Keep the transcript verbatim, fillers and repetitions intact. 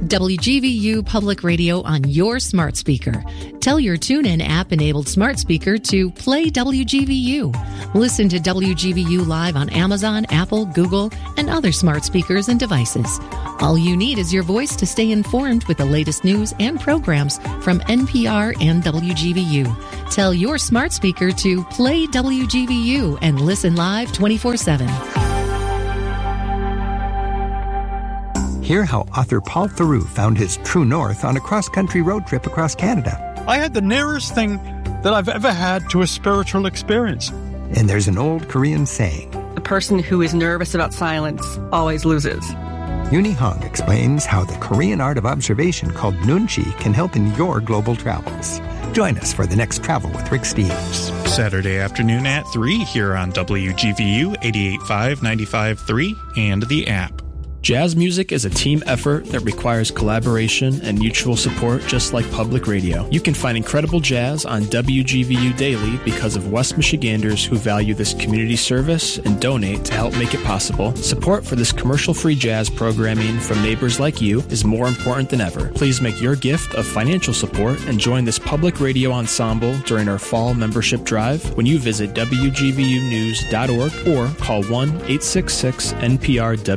W G V U Public Radio on your smart speaker. Tell your TuneIn app-enabled smart speaker to play W G V U. Listen to W G V U live on Amazon, Apple, Google, and other smart speakers and devices. All you need is your voice to stay informed with the latest news and programs from N P R and W G V U. Tell your smart speaker to play W G V U and listen live twenty-four seven. Hear how author Paul Theroux found his true north on a cross-country road trip across Canada. I had the nearest thing that I've ever had to a spiritual experience. And there's an old Korean saying, the person who is nervous about silence always loses. Yuni Hong explains how the Korean art of observation called Nunchi can help in your global travels. Join us for the next Travel with Rick Steves. Saturday afternoon at three here on W G V U eighty-eight point five, ninety-five point three, and the app. Jazz music is a team effort that requires collaboration and mutual support, just like public radio. You can find incredible jazz on W G V U Daily because of West Michiganders who value this community service and donate to help make it possible. Support for this commercial-free jazz programming from neighbors like you is more important than ever. Please make your gift of financial support and join this public radio ensemble during our fall membership drive when you visit W G V U news dot org or call one eight six six N P R W.